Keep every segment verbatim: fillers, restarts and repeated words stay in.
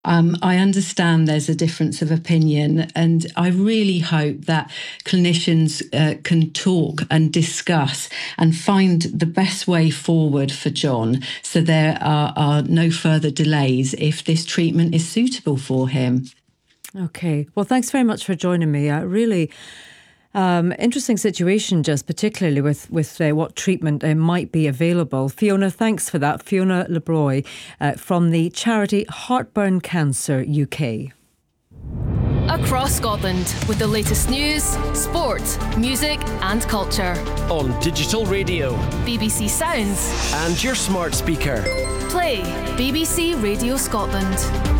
Um, I understand there's a difference of opinion, and I really hope that clinicians uh, can talk and discuss and find the best way forward for John, so there are, are no further delays if this treatment is suitable for him. Okay, well, thanks very much for joining me. I really... Um, interesting situation, just particularly with, with uh, what treatment uh, might be available. Fiona, thanks for that. Fiona LeBroy uh, from the charity Heartburn Cancer U K. Across Scotland with the latest news, sport, music and culture. On digital radio, B B C Sounds and your smart speaker. Play B B C Radio Scotland.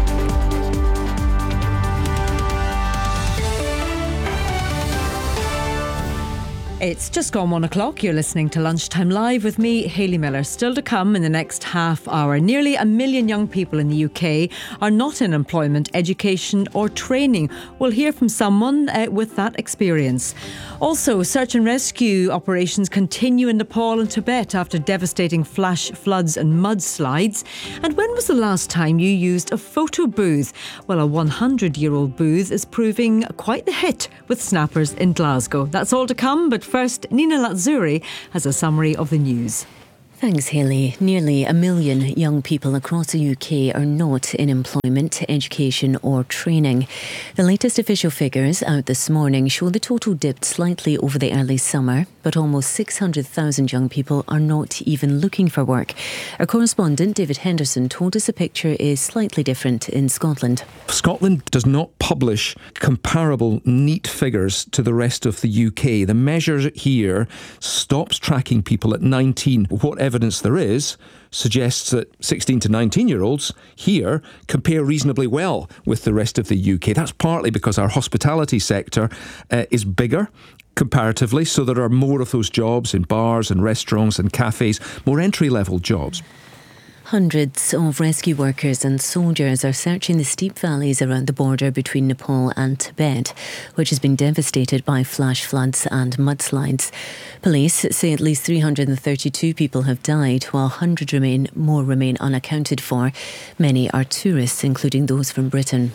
It's just gone one o'clock. You're listening to Lunchtime Live with me, Hayley Miller. Still to come in the next half hour. Nearly a million young people in the U K are not in employment, education or training. We'll hear from someone uh, with that experience. Also, search and rescue operations continue in Nepal and Tibet after devastating flash floods and mudslides. And when was the last time you used a photo booth? Well, a hundred-year-old booth is proving quite the hit with snappers in Glasgow. That's all to come, but first, Nina Lazzuri has a summary of the news. Thanks, Hayley. Nearly a million young people across the U K are not in employment, education or training. The latest official figures out this morning show the total dipped slightly over the early summer, but almost six hundred thousand young people are not even looking for work. Our correspondent David Henderson told us the picture is slightly different in Scotland. Scotland does not publish comparable neat figures to the rest of the U K. The measure here stops tracking people at nineteen. Whatever evidence there is suggests that sixteen to nineteen year olds here compare reasonably well with the rest of the U K. That's partly because our hospitality sector uh, is bigger comparatively, so there are more of those jobs in bars and restaurants and cafes, more entry-level jobs. Hundreds of rescue workers and soldiers are searching the steep valleys around the border between Nepal and Tibet, which has been devastated by flash floods and mudslides. Police say at least three hundred thirty-two people have died, while one hundred remain, more remain unaccounted for. Many are tourists, including those from Britain.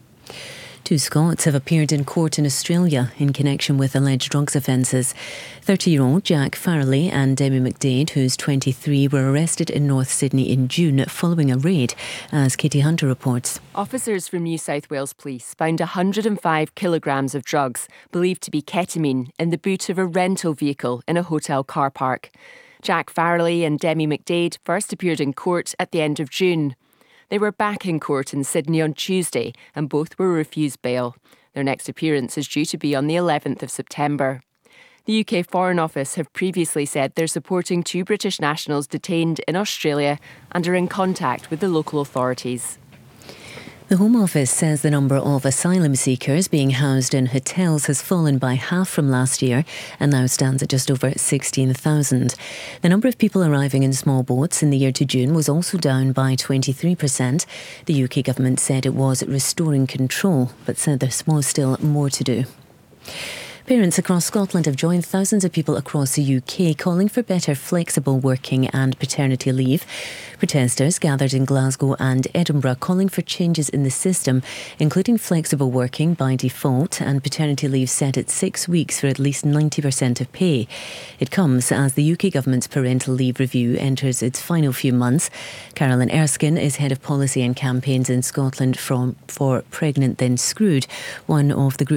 Two Scots have appeared in court in Australia in connection with alleged drugs offences. thirty-year-old Jack Farrelly and Demi McDade, who's twenty-three, were arrested in North Sydney in June following a raid, as Katie Hunter reports. Officers from New South Wales Police found one hundred five kilograms of drugs, believed to be ketamine, in the boot of a rental vehicle in a hotel car park. Jack Farrelly and Demi McDade first appeared in court at the end of June. They were back in court in Sydney on Tuesday and both were refused bail. Their next appearance is due to be on the eleventh of September. The U K Foreign Office have previously said they're supporting two British nationals detained in Australia and are in contact with the local authorities. The Home Office says the number of asylum seekers being housed in hotels has fallen by half from last year and now stands at just over sixteen thousand. The number of people arriving in small boats in the year to June was also down by twenty-three percent. The U K government said it was restoring control, but said there was still more to do. Parents across Scotland have joined thousands of people across the U K calling for better flexible working and paternity leave. Protesters gathered in Glasgow and Edinburgh calling for changes in the system, including flexible working by default and paternity leave set at six weeks for at least ninety percent of pay. It comes as the U K government's parental leave review enters its final few months. Carolyn Erskine is head of policy and campaigns in Scotland from, for Pregnant Then Screwed, one of the group